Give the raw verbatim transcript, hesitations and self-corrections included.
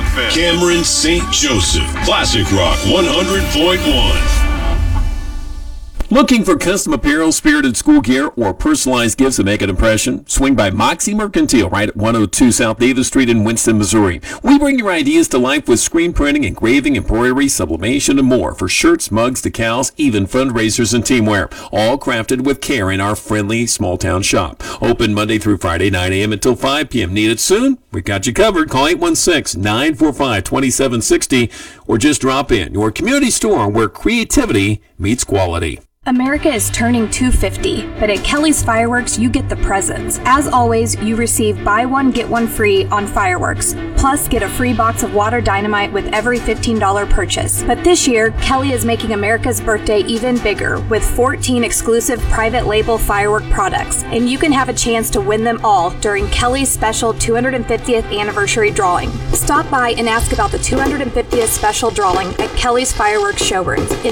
F M. Cameron Saint Joseph. Classic Rock one hundred point one. Looking for custom apparel, spirited school gear, or personalized gifts that make an impression? Swing by Moxie Mercantile right at one oh two South Davis Street in Winston, Missouri. We bring your ideas to life with screen printing, engraving, embroidery, sublimation, and more for shirts, mugs, decals, even fundraisers and teamwear. All crafted with care in our friendly small-town shop. Open Monday through Friday, nine a.m. until five p.m. Need it soon? We've got you covered. Call eight one six, nine four five, two seven six zero or just drop in. Your community store where creativity meets quality. America is turning two hundred fifty, but at Kelly's Fireworks, you get the presents. As always, you receive buy one, get one free on fireworks. Plus, get a free box of water dynamite with every fifteen dollars purchase. But this year, Kelly is making America's birthday even bigger with fourteen exclusive private label firework products. And you can have a chance to win them all during Kelly's special two hundred fiftieth anniversary drawing. Stop by and ask about the two hundred fiftieth special drawing at Kelly's Fireworks showrooms